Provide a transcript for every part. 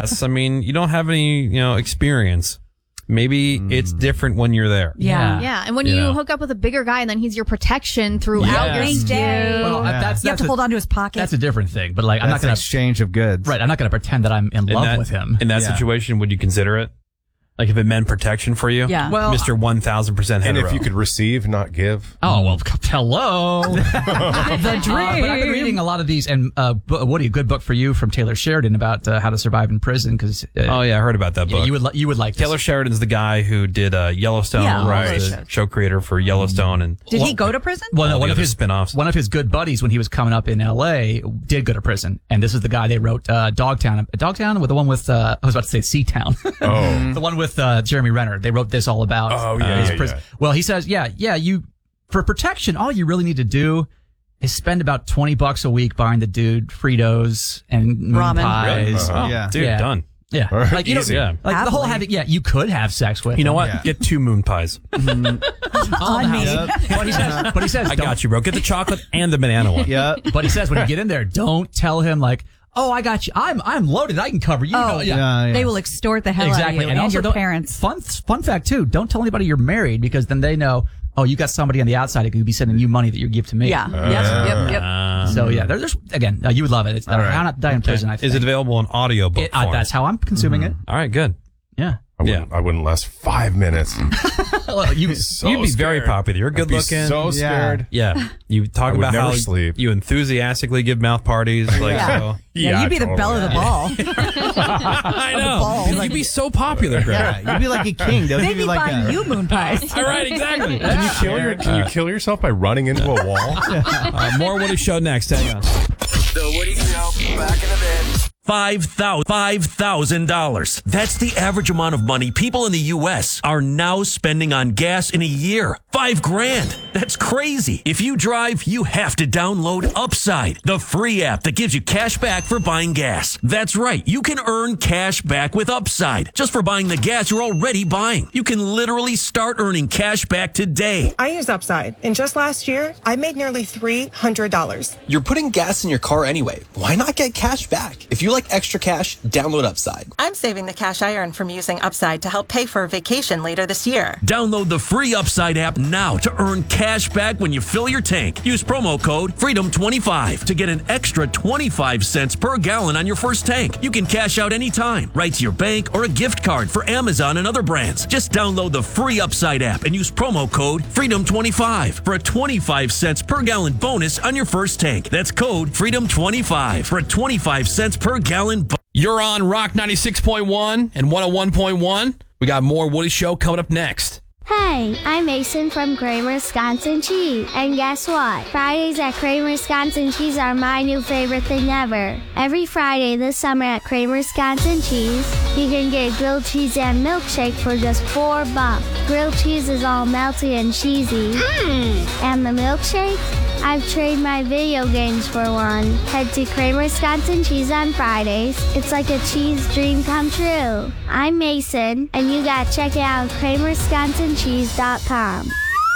gas. I mean, you don't have any, experience. Maybe it's different when you're there. Yeah. And when you hook up with a bigger guy and then he's your protection throughout your stay. Well, you have to hold on to his pocket. That's a different thing. But I'm not going to exchange of goods. Right. I'm not going to pretend that I'm in love with him. In that situation, would you consider it? Like if it meant protection for you? Yeah. Well, Mr. 1000% hetero. And if you could receive, not give. Oh, well, hello. The dream. But I've been reading a lot of these, and Woody, a good book for you from Taylor Sheridan about how to survive in prison. Cause, I heard about that book. You would like Taylor this. Sheridan's the guy who did Yellowstone, the show creator for Yellowstone. And Did he go to prison? Well, no, one of his spin-offs. One of his good buddies when he was coming up in L.A. did go to prison, and this is the guy they wrote Dogtown with the one with I was about to say Seatown. Oh, the one with Jeremy Renner. They wrote this all about his prison. Yeah. Well, he says, you for protection, all you really need to do is spend about $20 a week buying the dude Fritos and moon Ramen. pies. Really? Dude, done. Yeah, Right. Easy. like the whole having. Yeah, you could have sex with. You know him. what? Yeah. Get 2 moon pies. On me. But he says, I got you, bro. Get the chocolate and the banana one. Yeah. But he says when you get in there, don't tell him like, oh, I got you. I'm loaded. I can cover you. Oh, Yeah. They will extort the hell out of you and also your don't- parents. Fun fact too. Don't tell anybody you're married because then they know. Oh, you got somebody on the outside who could be sending you money that you give to me. Yeah. Yep. So yeah, there's again. You would love it. It's How Not to Die in Prison. I think. Is it available in audiobook form? That's how I'm consuming it. All right, good. Yeah. I wouldn't last 5 minutes. Well, You'd be very popular. You're good I'd be looking. so scared. Yeah. You talk I would about never how sleep. you enthusiastically give mouth parties. Like, so. Yeah, you'd be the totally. belle of the ball. I know. You'd be so popular, Greg. You'd be like a king. They'll They'd give be you like buying a, you moon pies. All right, exactly. Can you kill yourself by running into a wall? More Woody Show next. Hang on. The Woody Show, back in a bit. $5,000. That's the average amount of money people in the U.S. are now spending on gas in a year. $5,000. That's crazy. If you drive, you have to download Upside, the free app that gives you cash back for buying gas. That's right. You can earn cash back with Upside just for buying the gas you're already buying. You can literally start earning cash back today. I use Upside, and just last year, I made nearly $300. You're putting gas in your car anyway. Why not get cash back? If you like extra cash, download Upside. I'm saving the cash I earn from using Upside to help pay for a vacation later this year. Download the free Upside app now to earn cash back when you fill your tank. Use promo code FREEDOM25 to get an extra 25 cents per gallon on your first tank. You can cash out anytime, right to your bank or a gift card for Amazon and other brands. Just download the free Upside app and use promo code FREEDOM25 for a 25 cents per gallon bonus on your first tank. That's code FREEDOM25 for a 25 cents per gallon bonus. You're on Rock 96.1 and 101.1. We got more Woody Show coming up next. Hey, I'm Mason from Kramer Wisconsin Cheese. And guess what? Fridays at Kramer Wisconsin Cheese are my new favorite thing ever. Every Friday this summer at Kramer Wisconsin Cheese, you can get grilled cheese and milkshake for just $4. Grilled cheese is all melty and cheesy. And the milkshake? I've traded my video games for one. Head to Kramer Wisconsin Cheese on Fridays. It's like a cheese dream come true. I'm Mason, and you gotta check it out at KramerWisconsinCheese.com.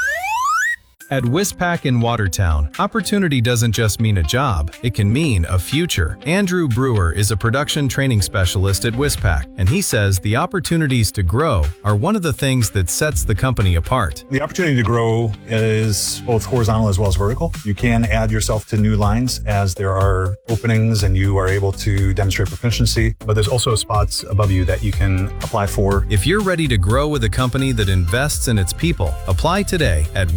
At Wispac in Watertown, opportunity doesn't just mean a job, it can mean a future. Andrew Brewer is a production training specialist at Wispac, and he says the opportunities to grow are one of the things that sets the company apart. The opportunity to grow is both horizontal as well as vertical. You can add yourself to new lines as there are openings and you are able to demonstrate proficiency, but there's also spots above you that you can apply for. If you're ready to grow with a company that invests in its people, apply today at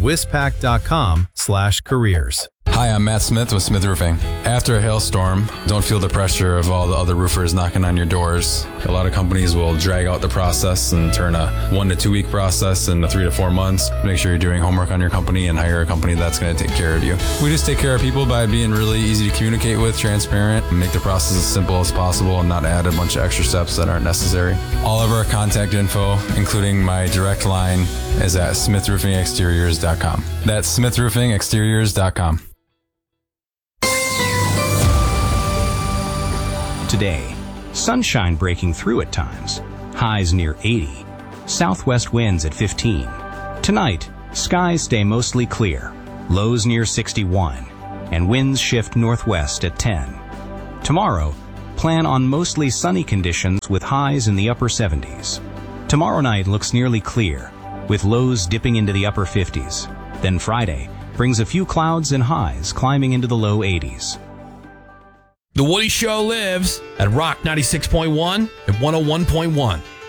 wispac.com/careers. Hi, I'm Matt Smith with Smith Roofing. After a hailstorm, don't feel the pressure of all the other roofers knocking on your doors. A lot of companies will drag out the process and turn a 1 to 2 week process into 3 to 4 months. Make sure you're doing homework on your company and hire a company that's going to take care of you. We just take care of people by being really easy to communicate with, transparent, and make the process as simple as possible and not add a bunch of extra steps that aren't necessary. All of our contact info, including my direct line, is at smithroofingexteriors.com. That's smithroofingexteriors.com. Today, sunshine breaking through at times, highs near 80, southwest winds at 15. Tonight, skies stay mostly clear, lows near 61, and winds shift northwest at 10. Tomorrow, plan on mostly sunny conditions with highs in the upper 70s. Tomorrow night looks nearly clear, with lows dipping into the upper 50s. Then Friday brings a few clouds and highs climbing into the low 80s. The Woody Show lives at Rock 96.1 and 101.1.